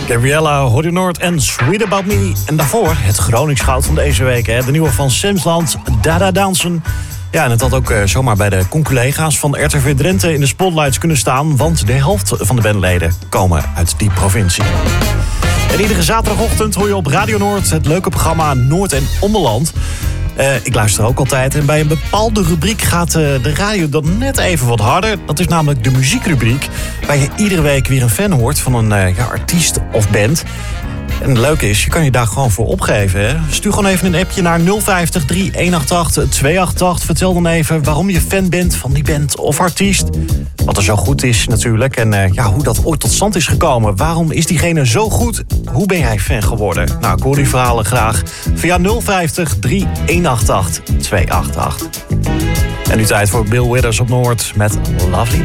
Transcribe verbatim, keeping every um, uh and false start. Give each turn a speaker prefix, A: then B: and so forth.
A: Gabriella, Hoorde Noord en Sweet About Me. En daarvoor het Gronings goud van deze week. Hè? De nieuwe van Simsland, Dada Dansen. Ja, en het had ook uh, zomaar bij de conculega's van R T V Drenthe in de spotlights kunnen staan. Want de helft van de bandleden komen uit die provincie. En iedere zaterdagochtend hoor je op Radio Noord het leuke programma Noord en Ommeland. Uh, ik luister ook altijd en bij een bepaalde rubriek gaat uh, de radio dan net even wat harder. Dat is namelijk de muziekrubriek, waar je iedere week weer een fan hoort van een uh, ja, artiest of band. En het leuke is, je kan je daar gewoon voor opgeven. Hè? Stuur gewoon even een appje naar nul vijftig, drie eenentachtig, tweeëntachtig. Vertel dan even waarom je fan bent van die band of artiest. Wat er zo goed is natuurlijk. En uh, ja, hoe dat ooit tot stand is gekomen. Waarom is diegene zo goed? Hoe ben jij fan geworden? Nou, ik hoor die verhalen graag via nul vijftig, drie eenentachtig, tweeëntachtig. En nu tijd voor Bill Withers op Noord met Lovely Day.